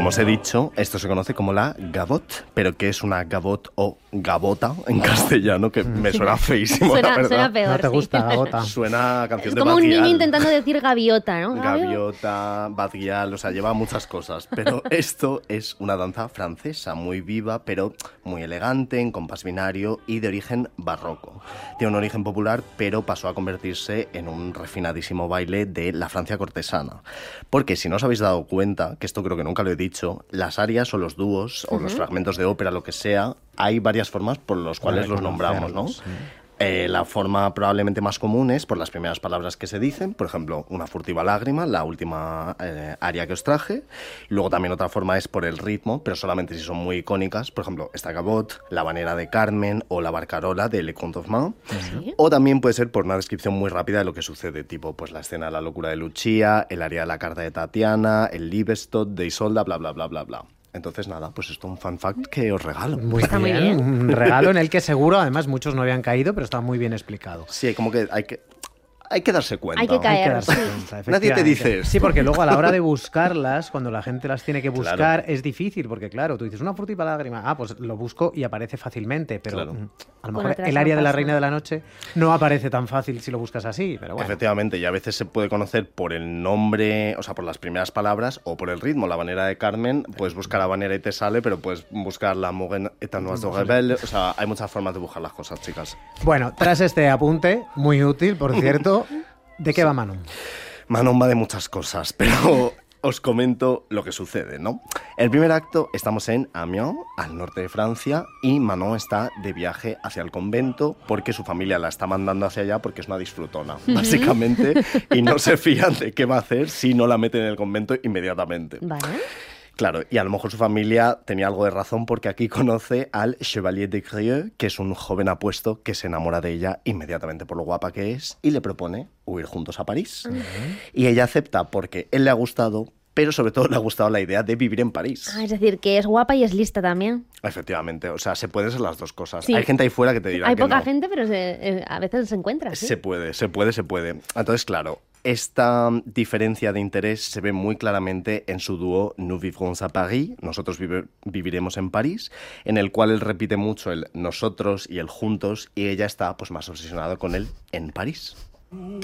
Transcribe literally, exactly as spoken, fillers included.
como os he dicho, esto se conoce como la gavotte, pero ¿qué es una gavotte o gavota en castellano? Que me suena feísimo, suena, la verdad. Suena peor, no te gusta, sí. gavota. Suena a canción es de como Bad un Gyal. niño intentando decir gaviota, ¿no? Gaviota, Bad Gyal, o sea, lleva muchas cosas. Pero esto es una danza francesa muy viva, pero muy elegante, en compás binario y de origen barroco. Tiene un origen popular, pero pasó a convertirse en un refinadísimo baile de la Francia cortesana. Porque si no os habéis dado cuenta, que esto creo que nunca lo he dicho, las arias o los dúos o uh-huh. los fragmentos de ópera, lo que sea, hay varias formas por las cuales los nombramos, ¿no? Sí. Eh, la forma probablemente más común es por las primeras palabras que se dicen, por ejemplo, una furtiva lágrima, la última eh, aria que os traje. Luego también otra forma es por el ritmo, pero solamente si son muy icónicas, por ejemplo, esta gavotte, la habanera de Carmen o la barcarola de Le Comte of Main. ¿Sí? O también puede ser por una descripción muy rápida de lo que sucede, tipo pues la escena de la locura de Lucia, el aria de la carta de Tatiana, el Liebestod de Isolda, bla, bla, bla, bla, bla. Entonces, nada, pues esto es un fan fact que os regalo. Muy está bien, muy bien. Un regalo en el que seguro, además, muchos no habían caído, pero está muy bien explicado. Sí, como que hay que... Hay que darse cuenta. Hay que caer. Hay que darse sí. cuenta, Nadie te dice eso. Sí, porque luego a la hora de buscarlas, cuando la gente las tiene que buscar, claro. es difícil, porque claro, tú dices una furtiva lágrima, ah, pues lo busco y aparece fácilmente, pero claro. a lo mejor el área no de la Reina de la Noche no aparece tan fácil si lo buscas así, pero bueno. Efectivamente, y a veces se puede conocer por el nombre, o sea, por las primeras palabras o por el ritmo. La habanera de Carmen, puedes buscar habanera y te sale, pero puedes buscar la Morena etanoise de Rebelle, o sea, hay muchas formas de buscar las cosas, chicas. Bueno, tras este apunte, muy útil, por cierto, ¿de qué va Manon? Manon va de muchas cosas, pero os comento lo que sucede, ¿no? El primer acto, estamos en Amiens, al norte de Francia, y Manon está de viaje hacia el convento porque su familia la está mandando hacia allá porque es una disfrutona, básicamente, y no se fían de qué va a hacer si no la meten en el convento inmediatamente. Vale. Claro, y a lo mejor su familia tenía algo de razón porque aquí conoce al Chevalier de Grieux, que es un joven apuesto que se enamora de ella inmediatamente por lo guapa que es y le propone huir juntos a París. Uh-huh. Y ella acepta porque él le ha gustado, pero sobre todo le ha gustado la idea de vivir en París. Ah, es decir, que es guapa y es lista también. Efectivamente, o sea, se puede ser las dos cosas. Sí. Hay gente ahí fuera que te dirá Hay que poca no. gente, pero se, eh, a veces se encuentra, ¿sí? Se puede, se puede, se puede. Entonces, claro, esta diferencia de interés se ve muy claramente en su dúo Nous vivrons à Paris, nosotros vive, viviremos en París, en el cual él repite mucho el nosotros y el juntos, y ella está pues más obsesionada con él en París.